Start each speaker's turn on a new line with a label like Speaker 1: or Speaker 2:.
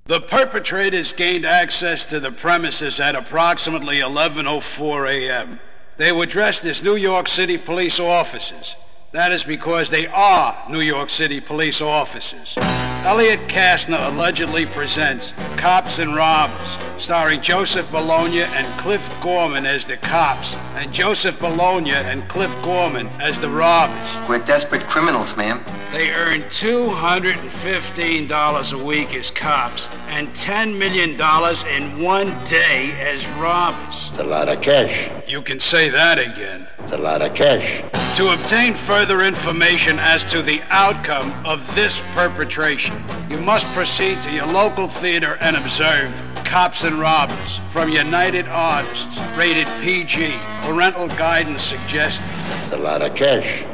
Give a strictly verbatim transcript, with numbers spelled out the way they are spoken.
Speaker 1: The perpetrators gained access to the premises at approximately eleven oh four a.m. They were dressed as New York City police officers. That is because they are New York City police officers. Elliot Kastner allegedly presents Cops and Robbers, starring Joseph Bologna and Cliff Gorman as the cops, and Joseph Bologna and Cliff Gorman as the robbers.
Speaker 2: We're desperate criminals, ma'am.
Speaker 1: They earn two hundred fifteen dollars a week as cops and ten million dollars in one day as robbers.
Speaker 3: It's a lot of cash.
Speaker 1: You can say that again.
Speaker 3: It's a lot of cash.
Speaker 1: To obtain further information as to the outcome of this perpetration, you must proceed to your local theater and observe Cops and Robbers from United Artists, rated P G. Parental guidance suggested.
Speaker 3: It's a lot of cash.